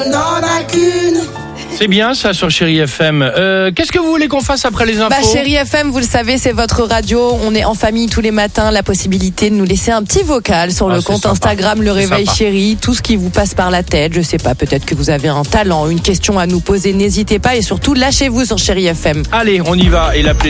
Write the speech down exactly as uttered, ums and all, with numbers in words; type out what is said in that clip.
C'est bien ça sur Chérie F M. Euh, qu'est-ce que vous voulez qu'on fasse après les infos ? Bah, Chérie F M, vous le savez, c'est votre radio. On est en famille tous les matins. La possibilité de nous laisser un petit vocal sur Ah, le c'est compte sympa. Instagram Le C'est Réveil sympa. Chérie. Tout ce qui vous passe par la tête. Je sais pas, peut-être que vous avez un talent, une question à nous poser. N'hésitez pas et surtout lâchez-vous sur Chérie F M. Allez, on y va et l'appelez